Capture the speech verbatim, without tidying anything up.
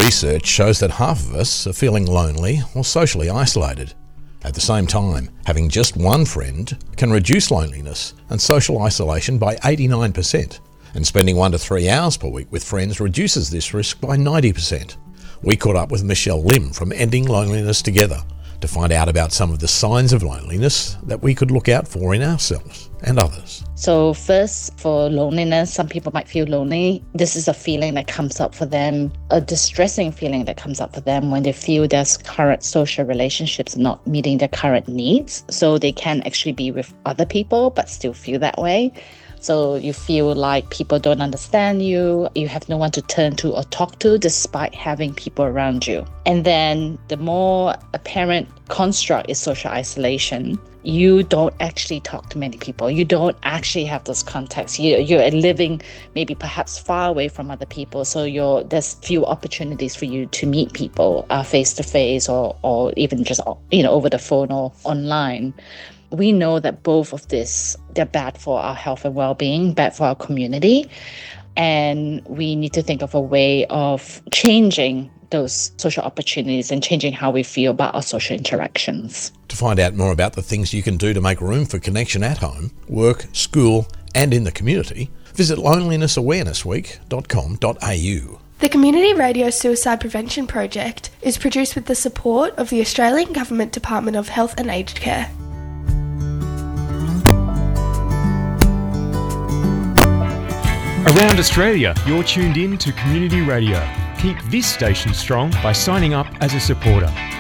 Research shows that half of us are feeling lonely or socially isolated. At the same time, having just one friend can reduce loneliness and social isolation by eighty-nine percent, and spending one to three hours per week with friends reduces this risk by ninety percent. We caught up with Michelle Lim from Ending Loneliness Together to find out about some of the signs of loneliness that we could look out for in ourselves and others. So first, for loneliness, some people might feel lonely. This is a feeling that comes up for them, a distressing feeling that comes up for them when they feel their current social relationships are not meeting their current needs. So they can actually be with other people but still feel that way. So you feel like people don't understand you, you have no one to turn to or talk to despite having people around you. And then the more apparent construct is social isolation. You don't actually talk to many people. You don't actually have those contacts. You, you're living maybe perhaps far away from other people. So you're, there's few opportunities for you to meet people uh, face-to-face or, or even just you know over the phone or online. We know that both of this, they're bad for our health and well-being, bad for our community. And we need to think of a way of changing those social opportunities and changing how we feel about our social interactions. To find out more about the things you can do to make room for connection at home, work, school, and in the community, visit loneliness awareness week dot com dot a u. The Community Radio Suicide Prevention Project is produced with the support of the Australian Government Department of Health and Aged Care. Around Australia, you're tuned in to Community Radio. Keep this station strong by signing up as a supporter.